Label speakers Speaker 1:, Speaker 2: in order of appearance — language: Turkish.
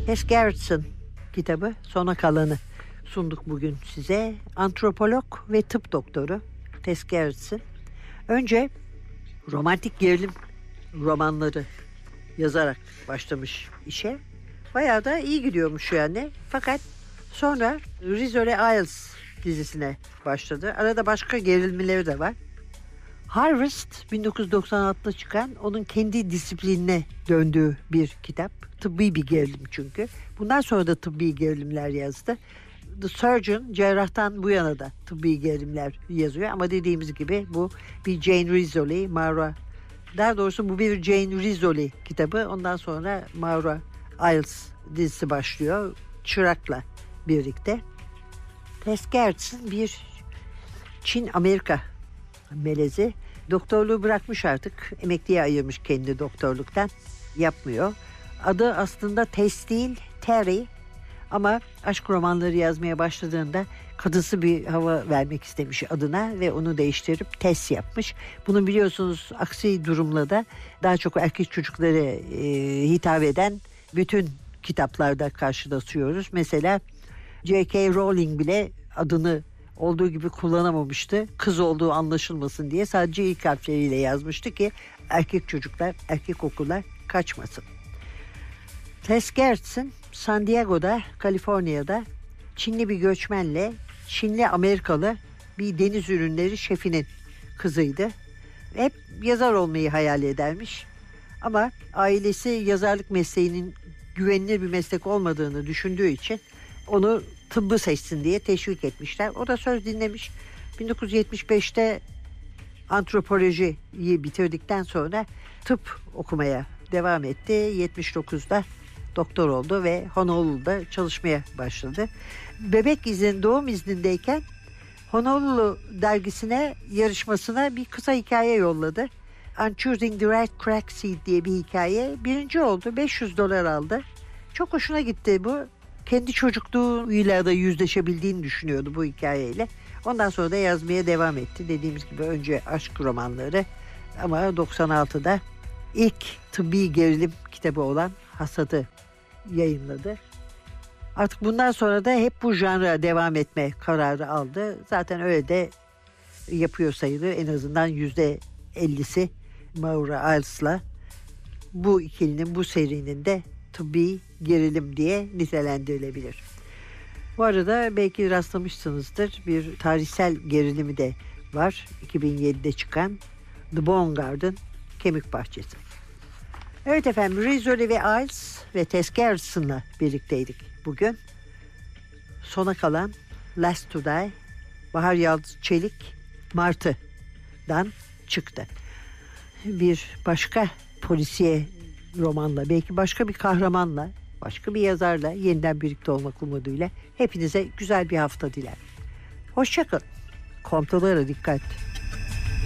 Speaker 1: Tess Gerritsen kitabı Sona Kalanı sunduk bugün size. Antropolog ve tıp doktoru Tess Gerritsen. Önce romantik gerilim romanları yazarak başlamış işe. Bayağı da iyi gidiyormuş yani. Fakat sonra Rizzoli Isles dizisine başladı. Arada başka gerilimleri de var. Harvest 1996'da çıkan onun kendi disiplinine döndüğü bir kitap. Tıbbi bir gerilim çünkü. Bundan sonra da tıbbi gerilimler yazdı. The Surgeon, cerrahtan bu yana da tıbbi gerilimler yazıyor. Ama dediğimiz gibi bu bir Jane Rizzoli, Maura. Daha doğrusu bu bir Jane Rizzoli kitabı. Ondan sonra Maura Isles dizisi başlıyor. Çırak'la birlikte. Tess Gerritsen bir Çin-Amerika melezi. Doktorluğu bırakmış artık. Emekliye ayırmış kendi doktorluktan. Yapmıyor. Adı aslında Tess değil, Terry. Ama aşk romanları yazmaya başladığında kadınsı bir hava vermek istemiş adına ve onu değiştirip Tess yapmış. Bunu biliyorsunuz aksi durumla da daha çok erkek çocuklara hitap eden bütün kitaplarda karşılaşıyoruz. Mesela J.K. Rowling bile adını olduğu gibi kullanamamıştı. Kız olduğu anlaşılmasın diye sadece ilk harfleriyle yazmıştı ki erkek çocuklar, erkek okullar kaçmasın. Tess Gerritsen San Diego'da, Kaliforniya'da Çinli bir göçmenle Çinli Amerikalı bir deniz ürünleri şefinin kızıydı. Hep yazar olmayı hayal edermiş. Ama ailesi yazarlık mesleğinin güvenilir bir meslek olmadığını düşündüğü için onu tıbbı seçsin diye teşvik etmişler. O da söz dinlemiş. 1975'te antropolojiyi bitirdikten sonra tıp okumaya devam etti. 79'da doktor oldu ve Honolulu'da çalışmaya başladı. Bebek doğum iznindeyken Honolulu dergisine yarışmasına bir kısa hikaye yolladı. I'm Choosing the Right Crack Seed diye bir hikaye. Birinci oldu. $500 aldı. Çok hoşuna gitti bu. Kendi çocukluğuyla da yüzleşebildiğini düşünüyordu bu hikayeyle. Ondan sonra da yazmaya devam etti. Dediğimiz gibi önce aşk romanları ama 96'da ilk tıbbi gerilim kitabı olan Hasad'ı yayınladı. Artık bundan sonra da hep bu janra devam etme kararı aldı. Zaten öyle de yapıyor sayılır. En azından %50'si Maura Isles'la bu ikilinin, bu serinin de tıbbi gerilim diye nitelendirilebilir. Bu arada belki rastlamışsınızdır, bir tarihsel gerilimi de var. 2007'de çıkan The Bone Garden, Kemik Bahçesi. Evet efendim, Rizzoli ve Isles ve Tess Gerritsen'la birlikteydik bugün. Sona kalan Last to Die, Bahar Yaldız Çelik Martı'dan çıktı. Bir başka polisiye romanla, belki başka bir kahramanla, başka bir yazarla yeniden birlikte olmak umuduyla hepinize güzel bir hafta dilerim. Hoşça kalın. Kontrollere dikkat.